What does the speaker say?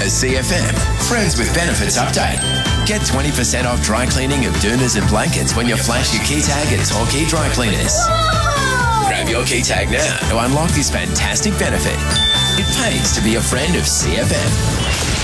A CFM Friends with Benefits update. Get 20% off dry cleaning of doonas and blankets when you flash your key tag at Torquay Dry Cleaners. Grab your key tag now to unlock this fantastic benefit. It pays to be a friend of CFM.